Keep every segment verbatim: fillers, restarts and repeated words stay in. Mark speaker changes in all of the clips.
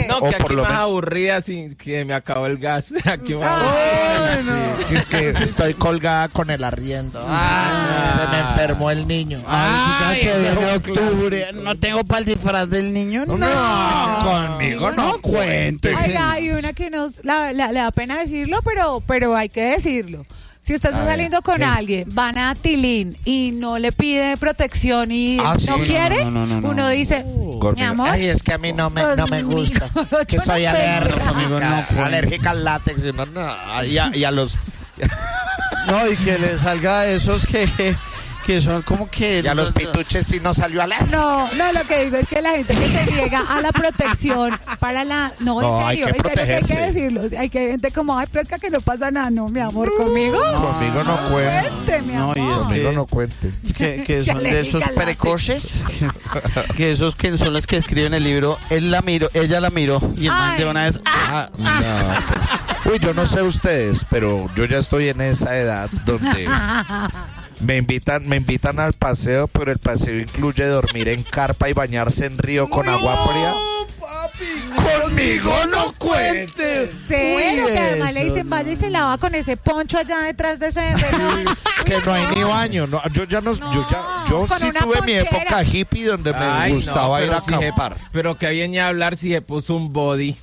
Speaker 1: Pues no,
Speaker 2: o
Speaker 1: que aquí
Speaker 2: por lo
Speaker 1: más
Speaker 2: menos
Speaker 1: aburrida sin que me acabó el gas. Aquí más
Speaker 2: Ay, sí, que es que estoy colgada con el arriendo. Ay, se me enfermó el niño.
Speaker 3: Ay, que
Speaker 2: ese
Speaker 3: viene
Speaker 2: octubre.
Speaker 3: octubre. No tengo para el disfraz del niño. No,
Speaker 2: conmigo no cuentes.
Speaker 4: Ay, hay una que nos la, la- le da pena decirlo, pero, pero hay que decirlo. Si usted está
Speaker 2: A ver,
Speaker 4: saliendo con
Speaker 2: ¿qué?
Speaker 4: alguien, van a Tilín y no le pide protección y
Speaker 2: Ah, sí.
Speaker 4: no
Speaker 2: No,
Speaker 4: quiere,
Speaker 3: no, no, no, no.
Speaker 4: uno dice, mi amor,
Speaker 2: Ay, es que a mí no me, no me
Speaker 4: conmigo,
Speaker 2: gusta. Que
Speaker 4: yo
Speaker 2: soy
Speaker 4: no puedo.
Speaker 2: alérgica. Alérgica al látex. Y, no, no, y, a, y a los
Speaker 3: No, y que le salga esos que, que son como que...
Speaker 2: y a los pituches si no salió alérgica.
Speaker 4: No, no, lo que digo es que la gente que se niega a la protección para la... No,
Speaker 2: No,
Speaker 4: en
Speaker 2: hay
Speaker 4: serio,
Speaker 2: que
Speaker 4: en serio que hay que
Speaker 2: protegerse.
Speaker 4: decirlo. Hay que gente como, ay, fresca que no pasa nada. No, mi amor, conmigo.
Speaker 2: Conmigo no cuente.
Speaker 4: Cuente, mi
Speaker 3: No,
Speaker 4: amor.
Speaker 3: y es
Speaker 2: Conmigo
Speaker 3: que-
Speaker 2: no cuente.
Speaker 3: que, que
Speaker 4: Es que
Speaker 3: son de esos
Speaker 4: alérgica al látex.
Speaker 3: precoces, que, que esos que son los que escriben el libro, él la miró, ella la miró y el man de
Speaker 4: Ay.
Speaker 3: una vez, ¡ah!
Speaker 2: Uy, yo no sé ustedes, pero yo ya estoy en esa edad donde me invitan, me invitan al paseo, pero el paseo incluye dormir en carpa y bañarse en río con agua fría. Conmigo no cuentes.
Speaker 4: Cero,
Speaker 3: Uy,
Speaker 4: que además le
Speaker 3: eso
Speaker 4: dicen,
Speaker 3: no.
Speaker 4: vaya y se lava con ese poncho allá detrás de ese... de no-
Speaker 2: Que no hay ni baño, no, yo ya no, yo ya, yo
Speaker 4: con
Speaker 2: sí
Speaker 4: una
Speaker 2: tuve mi
Speaker 4: ponchera.
Speaker 2: época hippie donde me
Speaker 1: Ay, no,
Speaker 2: gustaba ir
Speaker 1: pero
Speaker 2: a
Speaker 1: si se-
Speaker 2: acampar.
Speaker 1: pero que viene a hablar si se puso un body.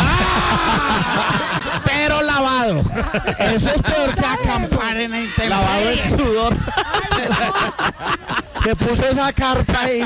Speaker 3: pero lavado. Eso es peor que acampar en la intemperie.
Speaker 2: Lavado en sudor.
Speaker 3: Que puso esa carpa ahí.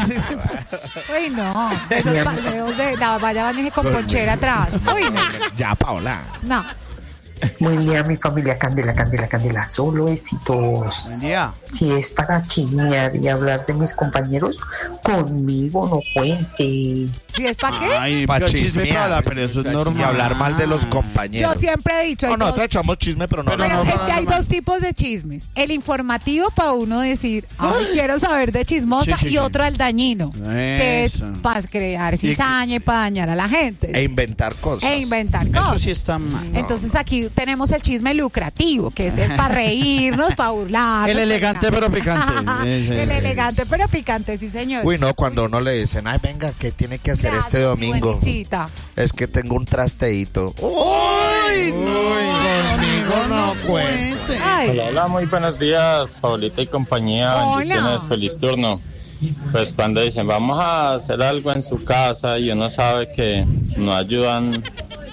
Speaker 4: Uy, no. Esos paseos de la vaya bañeje con ponchera atrás. Uy, no.
Speaker 2: Ya, Paola.
Speaker 4: No.
Speaker 5: Buen día, mi familia Candela, Candela, Candela, solo éxitos.
Speaker 3: Buen día.
Speaker 5: Si es para chismear y hablar de mis compañeros, conmigo no cuente.
Speaker 4: ¿Y es para qué?
Speaker 3: Ay,
Speaker 2: Pa'
Speaker 3: pero chisme
Speaker 2: chismear.
Speaker 3: para, pero eso es normal.
Speaker 2: Y hablar mal de los
Speaker 4: Yo
Speaker 2: compañeros.
Speaker 4: siempre he dicho, hay
Speaker 2: No, nosotros
Speaker 4: dos-
Speaker 2: echamos chisme, pero no
Speaker 3: Pero
Speaker 4: Pero
Speaker 2: hablamos
Speaker 4: es
Speaker 3: no,
Speaker 4: que
Speaker 3: no,
Speaker 4: hay
Speaker 3: no.
Speaker 4: dos tipos de chismes. El informativo para uno decir, ay, quiero saber de chismosa,
Speaker 3: Sí, sí,
Speaker 4: y
Speaker 3: sí.
Speaker 4: otro el dañino, que es
Speaker 3: Eso.
Speaker 4: para crear cizaña y para dañar a la gente.
Speaker 2: e inventar cosas.
Speaker 4: E inventar
Speaker 3: Eso
Speaker 4: cosas.
Speaker 3: sí está mal.
Speaker 4: Entonces aquí tenemos el chisme lucrativo, que es el para reírnos, para burlarnos.
Speaker 3: El elegante pero picante. Sí, sí,
Speaker 4: El
Speaker 3: sí.
Speaker 4: elegante pero picante, sí señor.
Speaker 2: Uy, no, cuando uno le dicen, ay, venga, ¿qué tiene que hacer
Speaker 4: Gracias,
Speaker 2: este
Speaker 4: mi
Speaker 2: domingo?
Speaker 4: buenicita.
Speaker 2: Es que tengo un trasteíto.
Speaker 3: Uy,
Speaker 2: conmigo no cuente.
Speaker 4: Ay,
Speaker 6: Hola, hola, muy buenos días, Paulita y compañía.
Speaker 4: Hola.
Speaker 6: Bendiciones, feliz turno. Pues cuando dicen vamos a hacer algo en su casa y uno sabe que no ayudan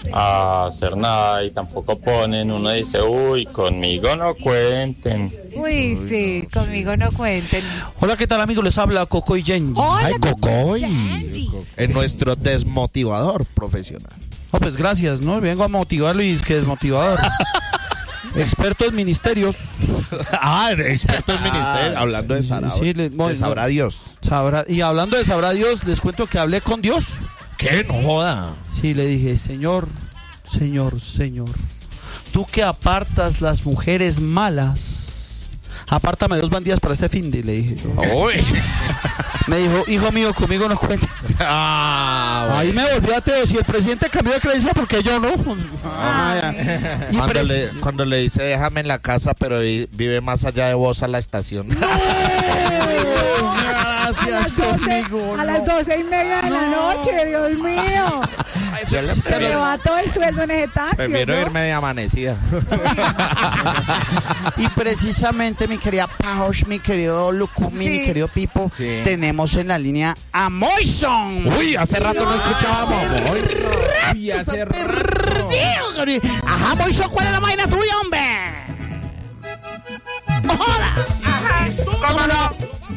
Speaker 6: a hacer nada y tampoco ponen, uno dice, uy, conmigo no cuenten.
Speaker 4: uy, sí, conmigo no cuenten.
Speaker 3: Hola, ¿qué tal, amigos? Les habla Coco y Genji.
Speaker 4: Hola,
Speaker 2: Ay, Cocoy.
Speaker 4: Genji.
Speaker 2: Es nuestro desmotivador profesional.
Speaker 3: Oh, pues gracias, ¿no? Vengo a motivarlo y es que desmotivador. Experto en ministerios.
Speaker 2: Ah, experto en ministerio. Hablando de Sara.
Speaker 3: Sí, le-
Speaker 2: de sabrá Dios.
Speaker 3: Sabrá, y hablando de sabrá Dios, les cuento que hablé con Dios.
Speaker 2: ¿Qué? No joda.
Speaker 3: Sí, le dije, Señor, Señor, Señor, tú que apartas las mujeres malas, apártame dos bandidas para este fin de, le dije yo.
Speaker 2: Uy.
Speaker 3: Me dijo, hijo mío, conmigo no cuenta.
Speaker 2: Ah,
Speaker 3: Ahí me volví ateo. Si el presidente cambió de creencia, ¿por qué yo no? Ah, ya. Y
Speaker 2: Cuando
Speaker 3: pres-
Speaker 2: le, cuando le dice déjame en la casa, pero vi- vive más allá de vos a la estación.
Speaker 4: A las doce, a las doce y media de la noche, Dios mío.
Speaker 2: Yo le
Speaker 4: Se me va todo el sueldo en ese taxi.
Speaker 2: prefiero
Speaker 4: ¿no?
Speaker 2: irme de amanecida.
Speaker 3: Y precisamente, mi querida Paush, mi querido Lucumi,
Speaker 4: Sí.
Speaker 3: mi querido Pipo,
Speaker 1: Sí.
Speaker 3: tenemos en la línea a Moison.
Speaker 2: Uy, hace rato no escuchábamos.
Speaker 1: Y hace rato.
Speaker 3: Ajá, Moison, ¿cuál es la vaina tuya, hombre? ¡Joda!
Speaker 7: ¿Cómo no?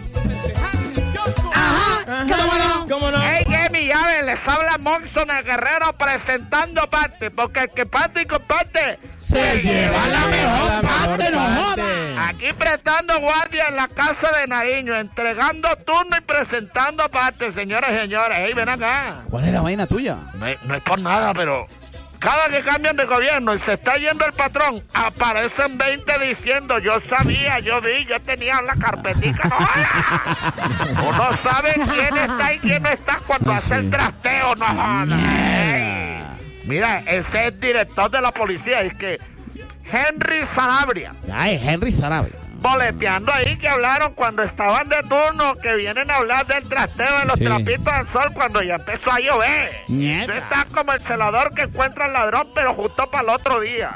Speaker 1: Ajá,
Speaker 3: ¿Cómo no?
Speaker 1: ¿Cómo no?
Speaker 7: Hey, Jamie, ya ven, les habla Monson el Guerrero presentando parte, porque el que parte y comparte
Speaker 3: Se lleva la mejor
Speaker 1: La mejor
Speaker 3: parte, no
Speaker 1: parte.
Speaker 3: joda.
Speaker 7: aquí prestando guardia en la casa de Nariño, entregando turno y presentando parte, señores y señores. Hey, ven acá.
Speaker 3: ¿Cuál es la vaina tuya?
Speaker 7: No es, no es por nada, pero cada que cambian de gobierno y se está yendo el patrón, aparecen veinte diciendo, yo sabía, yo vi, yo tenía la carpetica. No joda. Uno sabe quién está y quién no está cuando hace el trasteo, no joda. Ey. Mira, ese es el director de la policía, es que Henry Sanabria.
Speaker 3: Ay, Henry Sarabia.
Speaker 7: boleteando ahí que hablaron cuando estaban de turno, que vienen a hablar del trasteo de los
Speaker 3: Sí.
Speaker 7: trapitos al sol cuando ya empezó a llover.
Speaker 3: Mierda.
Speaker 7: Usted está como el celador que encuentra al ladrón, pero justo para el otro día.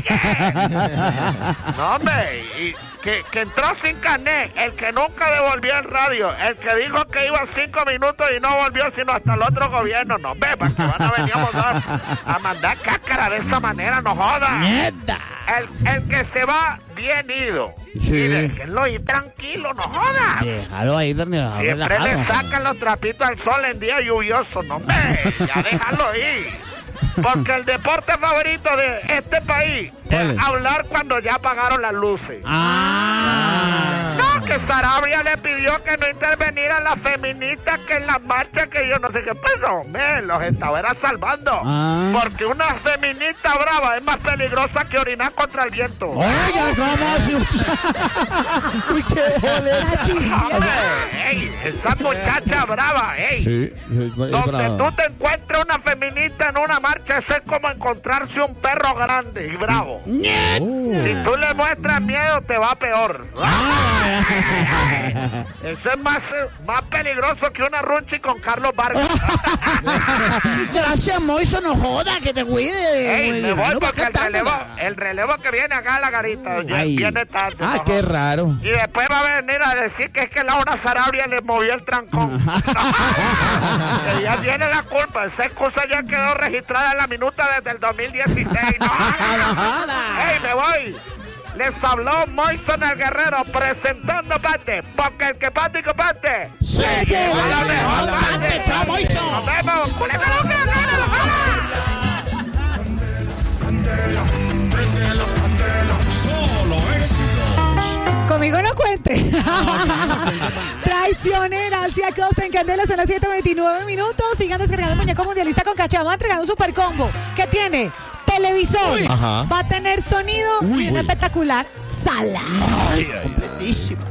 Speaker 7: No, hombre, y que, que entró sin carnet, el que nunca devolvió el radio, el que dijo que iba cinco minutos y no volvió sino hasta el otro gobierno. No, hombre, para que van a venir a, mandar- a mandar cáscara de esa manera, no joda.
Speaker 3: ¡Mierda!
Speaker 7: El, el que se va bien ido.
Speaker 3: Sí.
Speaker 7: Y déjenlo ir tranquilo, no joda.
Speaker 3: Déjalo ahí donde va,
Speaker 7: Siempre le
Speaker 3: relajado.
Speaker 7: sacan los trapitos al sol en día lluvioso, no, hombre, ya déjalo ir. Porque el deporte favorito de este país
Speaker 3: ¿Cuál
Speaker 7: es
Speaker 3: es?
Speaker 7: hablar cuando ya apagaron las luces.
Speaker 3: Ah.
Speaker 7: No, que Sarabia le pidió que no intervinieran las feministas que en las marchas que yo no sé qué. Pues no, hombre, los estaba era salvando.
Speaker 3: Ah.
Speaker 7: Porque una feminista brava es más peligrosa que orinar contra el viento.
Speaker 3: Oiga, ¿cómo así? Uy, qué
Speaker 4: La
Speaker 3: boleta.
Speaker 4: chismosa.
Speaker 7: Hombre, ey, esa muchacha brava, ey.
Speaker 3: Sí, es, es
Speaker 7: Donde
Speaker 3: bravo.
Speaker 7: tú te encuentres una feminista en una marcha, eso es como encontrarse un perro grande y bravo. Si tú le muestras miedo, te va peor. Eso es más, eh, más peligroso que una runchi con Carlos Vargas.
Speaker 3: Gracias, Moiso, no joda, que te cuide.
Speaker 7: Ey,
Speaker 3: güey.
Speaker 7: me voy
Speaker 3: No,
Speaker 7: porque el
Speaker 3: ¿qué
Speaker 7: relevo,
Speaker 3: tal?
Speaker 7: el relevo que viene acá a la garita ya
Speaker 3: Ay.
Speaker 7: viene tarde.
Speaker 3: Ah,
Speaker 7: ¿no?
Speaker 3: qué raro.
Speaker 7: Y después va a venir a decir que es que Laura Sarabia le movió el trancón. Que ella tiene la culpa. Esa excusa ya quedó registrada en la minuta desde el dos mil dieciséis. ¡No! ¡Ey, me voy! Les habló Moison el Guerrero presentando parte, porque el que parte y comparte
Speaker 3: Se lleva
Speaker 7: la
Speaker 3: la
Speaker 7: mejor
Speaker 3: mejor
Speaker 7: parte.
Speaker 3: parte. ¡Chao, Moison!
Speaker 7: ¡Nos vemos! ¡Culémelo, que gana, ojalá!
Speaker 4: Conmigo no cuente. Traicionera, Alcia Costa en Candela, son las siete veintinueve minutos. Sigan descargando el muñeco mundialista con Cacha. Vamos a entregar un super combo. ¿Qué tiene? Televisor.
Speaker 2: Ajá.
Speaker 4: Va a tener sonido
Speaker 3: Uy,
Speaker 4: y una
Speaker 3: uy.
Speaker 4: espectacular sala.
Speaker 3: Completísimo.